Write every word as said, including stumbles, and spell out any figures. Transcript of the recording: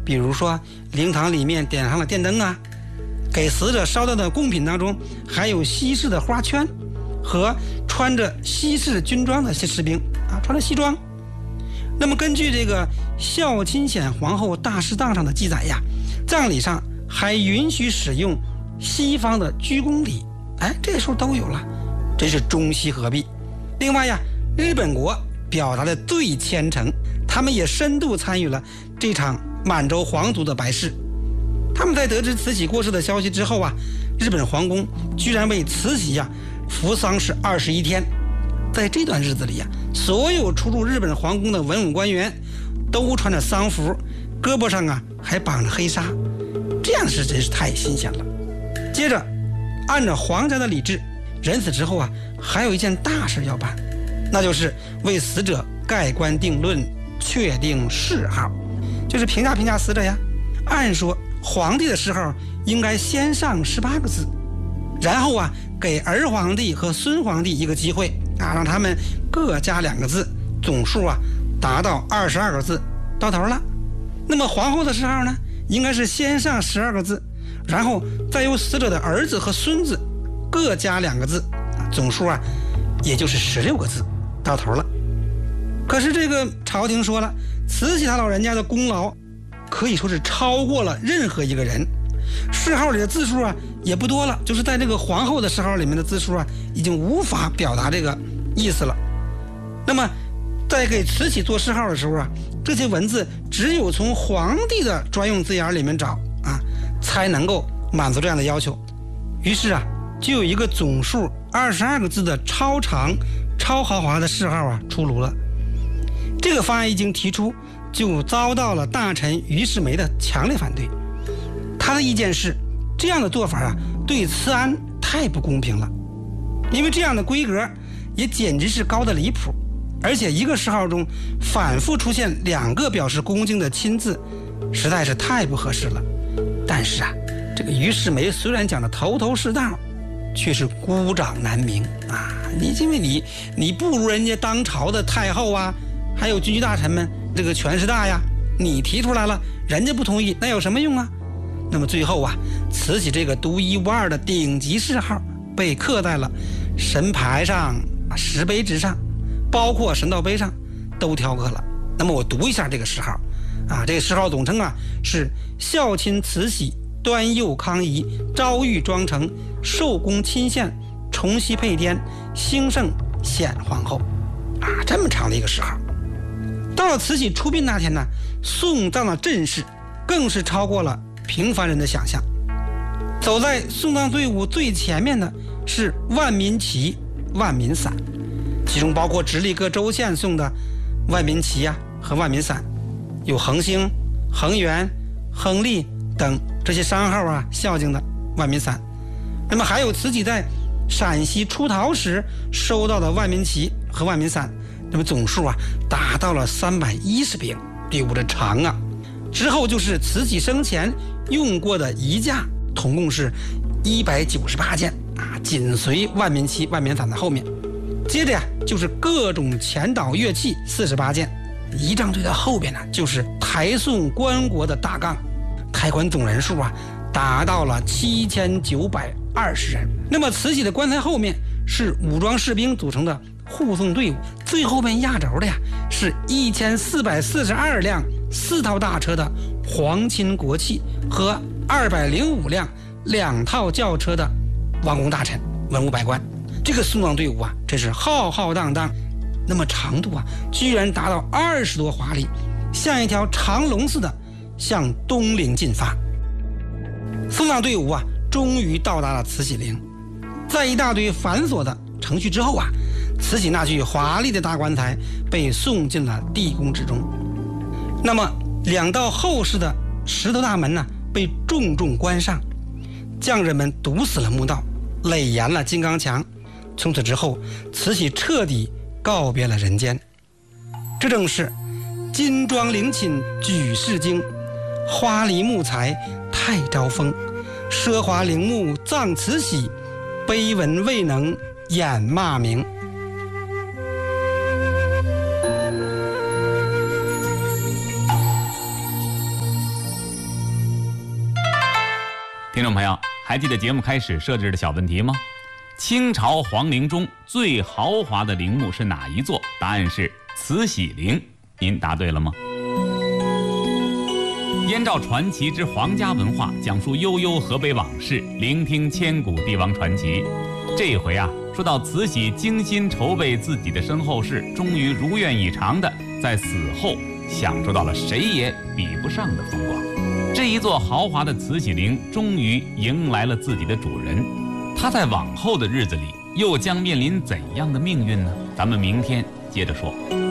比如说灵堂里面点上了电灯啊，给死者烧到的贡品当中还有西式的花圈和穿着西式军装的士兵啊，穿着西装。那么根据这个孝钦显皇后大事档上的记载呀，葬礼上还允许使用西方的鞠躬礼，哎，这时候都有了，真是中西合璧。另外呀，日本国表达的最虔诚，他们也深度参与了这场满洲皇族的白事。他们在得知慈禧过世的消息之后啊，日本皇宫居然为慈禧呀服丧事二十一天。在这段日子里呀，所有出入日本皇宫的文武官员都穿着丧服，胳膊上啊还绑着黑纱，这样是真是太新鲜了。接着，按照皇家的礼制，人死之后啊，还有一件大事要办，那就是为死者盖棺定论，确定谥号，就是评价评价死者呀。按说皇帝的谥号应该先上十八个字，然后啊给儿皇帝和孙皇帝一个机会啊，让他们各加两个字，总数啊达到二十二个字，到头了。那么皇后的谥号呢，应该是先上十二个字，然后再由死者的儿子和孙子各加两个字，总数啊也就是十六个字，到头了。可是这个朝廷说了，慈禧她老人家的功劳可以说是超过了任何一个人，谥号里的字数啊也不多了，就是在这个皇后的谥号里面的字数啊已经无法表达这个意思了。那么在给慈禧做谥号的时候啊，这些文字只有从皇帝的专用字眼里面找啊，才能够满足这样的要求。于是啊，就有一个总数二十二个字的超长超豪华的谥号啊出炉了。这个方案一经提出，就遭到了大臣于世梅的强烈反对。他的意见是，这样的做法啊对慈安太不公平了，因为这样的规格也简直是高的离谱，而且一个谥号中反复出现两个表示恭敬的亲字，实在是太不合适了。但是啊，这个于世梅虽然讲的头头是道，却是孤掌难鸣啊！你因为你你不如人家当朝的太后啊，还有军机大臣们这个权势大呀，你提出来了，人家不同意，那有什么用啊？那么最后啊，慈禧这个独一无二的顶级谥号被刻在了神牌上、石碑之上，包括神道碑上都雕刻了。那么我读一下这个谥号啊，这个谥号总称啊是孝钦慈禧端佑康仪昭裕庄成寿宫钦献崇熙配颠兴盛显皇后啊，这么长的一个谥号。到了慈禧出殡那天呢，送葬的阵势更是超过了平凡人的想象。走在送葬队伍最前面的是万民旗、万民伞，其中包括直隶各州县送的万民旗啊和万民伞，有恒兴、恒源、亨利等这些商号啊孝敬的万民伞。那么还有慈禧在陕西出逃时收到的万民旗和万民伞，那么总数啊达到了三百一十柄，队伍的长啊。之后就是慈禧生前用过的衣架，总共是一百九十八件啊，紧随万民旗、万民伞的后面。接着呀，就是各种前导乐器四十八件，仪仗队的后边呢就是台颂棺椁的大杠，抬棺总人数啊达到了七千九百二十人。那么慈禧的棺材后面是武装士兵组成的护送队伍，最后面压轴的呀是一千四百四十二辆四套大车的皇亲国戚和二百零五辆两套轿车的王公大臣、文武百官。这个送葬队伍啊，真是浩浩荡荡，那么长度啊，居然达到二十多华里，像一条长龙似的向东陵进发。送葬队伍啊，终于到达了慈禧陵。在一大堆繁琐的程序之后啊，慈禧那具华丽的大棺材被送进了地宫之中。那么两道后室的石头大门呢，被重重关上，匠人们堵死了墓道，垒严了金刚墙。从此之后，慈禧彻底告别了人间。这正是金装陵寝举世惊，花梨木材太招风，奢华陵墓葬慈禧，碑文未能掩骂名。 听众朋友，还记得节目开始设置的小问题吗？清朝皇陵中最豪华的陵墓是哪一座？答案是慈禧陵。您答对了吗？燕赵传奇之皇家文化，讲述悠悠河北往事，聆听千古帝王传奇。这一回啊，说到慈禧精心筹备自己的身后事，终于如愿以偿的在死后享受到了谁也比不上的风光。这一座豪华的慈禧陵终于迎来了自己的主人，他在往后的日子里又将面临怎样的命运呢？咱们明天接着说。